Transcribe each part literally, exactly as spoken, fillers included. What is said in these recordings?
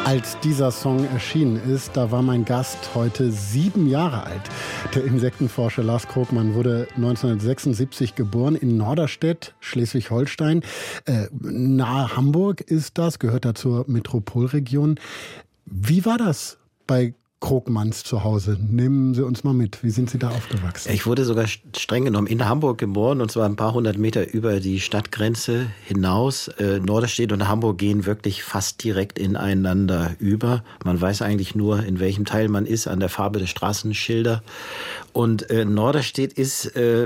Als dieser Song erschienen ist, da war mein Gast heute sieben Jahre alt. Der Insektenforscher Lars Krogmann wurde neunzehnhundertsechsundsiebzig geboren in Norderstedt, Schleswig-Holstein. Äh, nahe Hamburg ist das, gehört da zur Metropolregion. Wie war das bei Krogmanns zu Hause? Nehmen Sie uns mal mit. Wie sind Sie da aufgewachsen? Ich wurde sogar streng genommen in Hamburg geboren, und zwar ein paar hundert Meter über die Stadtgrenze hinaus. Äh, Norderstedt und Hamburg gehen wirklich fast direkt ineinander über. Man weiß eigentlich nur, in welchem Teil man ist, an der Farbe der Straßenschilder. Und äh, Norderstedt ist, äh,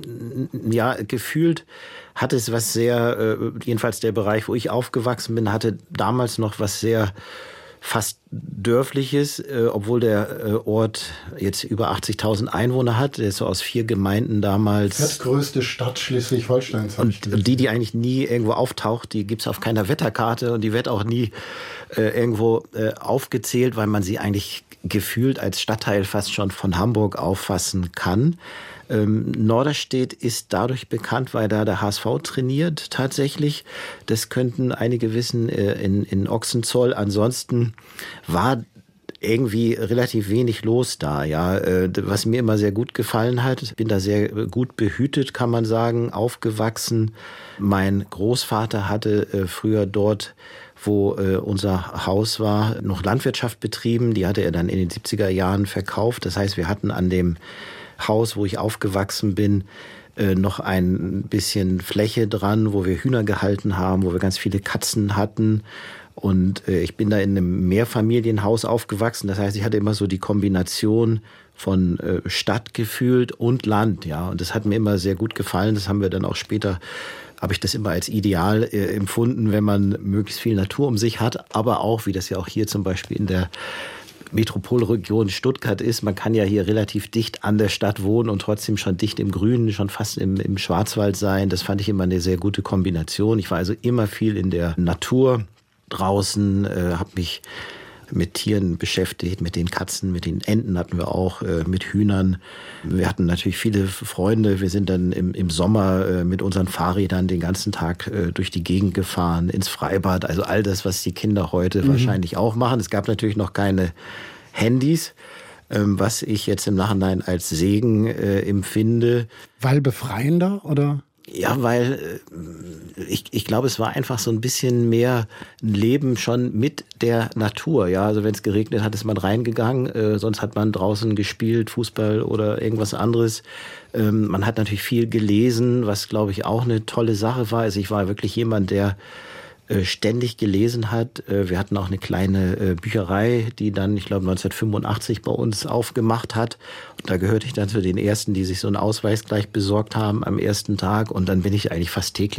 ja, gefühlt hat es was sehr, äh, jedenfalls der Bereich, wo ich aufgewachsen bin, hatte damals noch was sehr fast dörfliches, äh, obwohl der äh, Ort jetzt über achtzigtausend Einwohner hat. Der ist so aus vier Gemeinden damals. Viertgrößte Stadt Schleswig-Holsteins. Und, und die, die eigentlich nie irgendwo auftaucht, die gibt's auf keiner Wetterkarte, und die wird auch nie äh, irgendwo äh, aufgezählt, weil man sie eigentlich gefühlt als Stadtteil fast schon von Hamburg auffassen kann. Ähm, Norderstedt ist dadurch bekannt, weil da der H S V trainiert tatsächlich. Das könnten einige wissen, äh, in, in Ochsenzoll. Ansonsten war irgendwie relativ wenig los da, ja. Äh, was mir immer sehr gut gefallen hat. Ich bin da sehr gut behütet, kann man sagen, aufgewachsen. Mein Großvater hatte äh, früher dort, wo äh, unser Haus war, noch Landwirtschaft betrieben. Die hatte er dann in den siebziger Jahren verkauft. Das heißt, wir hatten an dem Haus, wo ich aufgewachsen bin, äh, noch ein bisschen Fläche dran, wo wir Hühner gehalten haben, wo wir ganz viele Katzen hatten. Und äh, ich bin da in einem Mehrfamilienhaus aufgewachsen. Das heißt, ich hatte immer so die Kombination von äh, Stadt gefühlt und Land, ja. Und das hat mir immer sehr gut gefallen. Das haben wir dann auch später, habe ich das immer als ideal äh, empfunden, wenn man möglichst viel Natur um sich hat. Aber auch, wie das ja auch hier zum Beispiel in der Metropolregion Stuttgart ist. Man kann ja hier relativ dicht an der Stadt wohnen und trotzdem schon dicht im Grünen, schon fast im, im Schwarzwald sein. Das fand ich immer eine sehr gute Kombination. Ich war also immer viel in der Natur draußen, äh, habe mich mit Tieren beschäftigt, mit den Katzen, mit den Enten hatten wir auch, äh, mit Hühnern. Wir hatten natürlich viele Freunde. Wir sind dann im, im Sommer äh, mit unseren Fahrrädern den ganzen Tag äh, durch die Gegend gefahren, ins Freibad. Also all das, was die Kinder heute mhm. wahrscheinlich auch machen. Es gab natürlich noch keine Handys, ähm, was ich jetzt im Nachhinein als Segen äh, empfinde. Weil befreiender, oder? Ja, weil ich, ich glaube, es war einfach so ein bisschen mehr ein Leben schon mit der Natur. Ja, also wenn es geregnet hat, ist man reingegangen, äh, sonst hat man draußen gespielt, Fußball oder irgendwas anderes. Ähm, man hat natürlich viel gelesen, was, glaube ich, auch eine tolle Sache war. Also ich war wirklich jemand, der äh, ständig gelesen hat. Äh, wir hatten auch eine kleine äh, Bücherei, die dann, ich glaube, neunzehnhundertfünfundachtzig bei uns aufgemacht hat. Und da gehörte ich dann zu den Ersten, die sich so einen Ausweis gleich besorgt haben am ersten Tag. Und dann bin ich eigentlich fast täglich